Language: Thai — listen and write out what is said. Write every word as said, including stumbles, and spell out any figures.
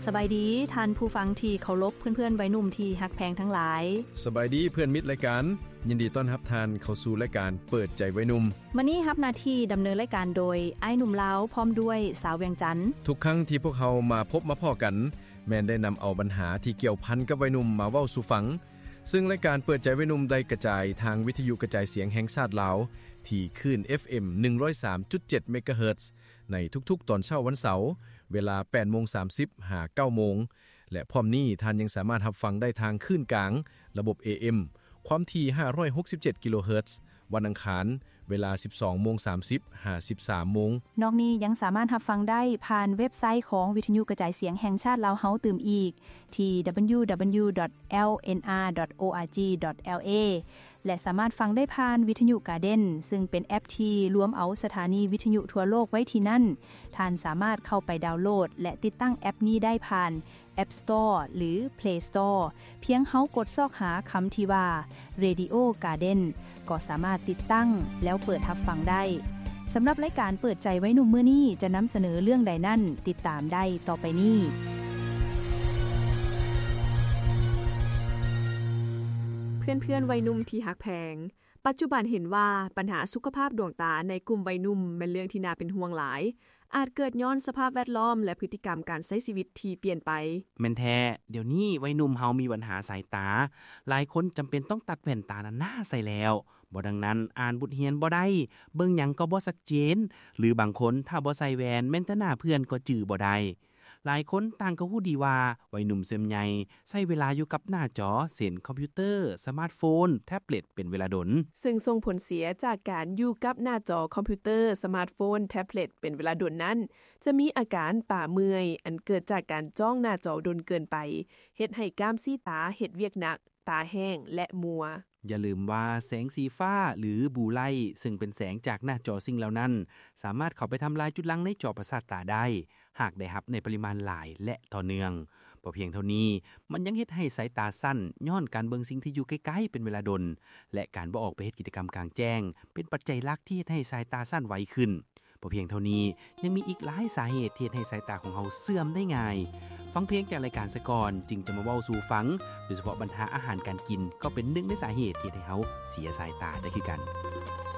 สบายดีท่านผู้ฟังที่เคารพเพื่อนๆวัยหนุ่มที่ฮักแพงทั้งหลายสบายดีเพื่อนมิตรรายการยินดีต้อนรับท่านเข้าสู่รายการเปิดใจวัยหนุ่มมื้อนี้รับหน้าที่ดำเนินรายการโดยอ้ายหนุ่มลาวพร้อมด้วยสาวเวียงจันทน์ทุกครั้งที่พวกเรามาพบมาพ้อกันแม่นได้นําเอาปัญหาที่เกี่ยวพันกับวัยหนุ่มมาเว้าสู่ฟังซึ่งรายการเปิดใจวัยหนุ่มได้กระจายทางวิทยุกระจายเสียงแห่งชาติลาวที่คลื่น เอฟ เอ็ม หนึ่งร้อยสามจุดเจ็ด เมกะเฮิรตซ์ในทุกๆตอนเช้าวันเสาร์เวลา แปดโมงสามสิบ ถึง เก้าโมงและพร้อมนี้ท่านยังสามารถรับฟังได้ทางคลื่นกลางระบบ เอ เอ็ม ความถี่ห้าร้อยหกสิบเจ็ดกิโลเฮิรตซ์วันอังคารเวลา สิบสองโมงสามสิบ ถึง สิบสามโมงนอกนี้ยังสามารถรับฟังได้ผ่านเว็บไซต์ของวิทยุกระจายเสียงแห่งชาติลาวเฮาตื่มอีกที่ ดับเบิลยู ดับเบิลยู ดอท แอล เอ็น อาร์ ดอท โอ อาร์ จี ดอท แอล เอ และสามารถฟังได้ผ่านวิทยุกาเด้นซึ่งเป็นแอปที่รวมเอาสถานีวิทยุทั่วโลกไว้ที่นั่นท่านสามารถเข้าไปดาวน์โหลดและติดตั้งแอปนี้ได้ผ่าน App Store หรือ Play Store เพียงเฮากดซอกหาคำที่ว่า Radio Garden ก็สามารถติดตั้งแล้วเปิดรับฟังได้สำหรับรายการเปิดใจไว้หนุ่มมื้อนี้จะนำเสนอเรื่องใดนั่นติดตามได้ต่อไปนี้เพื่อนๆวัยหนุ่มที่ฮักแพงปัจจุบันเห็นว่าปัญหาสุขภาพดวงตาในกลุ่มวัยหนุ่มเป็นเรื่องที่น่าเป็นห่วงหลายอาจเกิดย้อนสภาพแวดล้อมและพฤติกรรมการใช้ชีวิตที่เปลี่ยนไปแม่นแท้เดี๋ยวนี้วัยหนุ่มเฮามีปัญหาสายตาหลายคนจำเป็นต้องตัดแว่นตาหน้าใส่แล้วบ่ดังนั้นอ่านบทเรียนบ่ได้เบิ่งหยังก็บ่ชัดเจนหรือบางคนถ้าบ่ใส่แว่นแม่นแต่หน้าเพื่อนก็จื้อบ่ได้หลายคนต่างก็ฮู้ดีว่าวัยหนุ่มส่วนใหญ่ใช้เวลาอยู่กับหน้าจอเช่นคอมพิวเตอร์สมาร์ทโฟนแท็บเล็ตเป็นเวลาดนซึ่งส่งผลเสียจากการอยู่กับหน้าจอคอมพิวเตอร์สมาร์ทโฟนแท็บเล็ตเป็นเวลาดนนั้นจะมีอาการตาเมื่อยอันเกิดจากการจ้องหน้าจอดนเกินไปเฮ็ดให้กล้ามซี่ตาเฮ็ดเวียกหนักตาแห้งและมัวอย่าลืมว่าแสงสีฟ้าหรือบูไลท์ซึ่งเป็นแสงจากหน้าจอสิ่งเหล่านั้นสามารถเข้าไปทำลายจุดหลังในจอประสาทตาได้หากได้รับในปริมาณหลายและต่อเนื่องบ่เพียงเท่านี้มันยังเฮ็ดให้สายตาสั้นย้อนการเบิ่งสิ่งที่อยู่ใกล้ๆเป็นเวลาดนและการบ่ออกไปเฮ็ดกิจกรรมกลางแจ้งเป็นปัจจัยหลักที่เฮ็ดให้สายตาสั้นไวขึ้นบ่เพียงเท่านี้ยังมีอีกหลายสาเหตุที่เฮ็ดให้สายตาของเฮาเสื่อมได้ง่ายฟังเพลงจากรายการซะก่อนจึงจะมาเว้าสู่ฟังโดยเฉพาะปัญหาอาหารการกินก็เป็นหนึ่งในสาเหตุที่ให้เฮาเสียสายตาได้คือกัน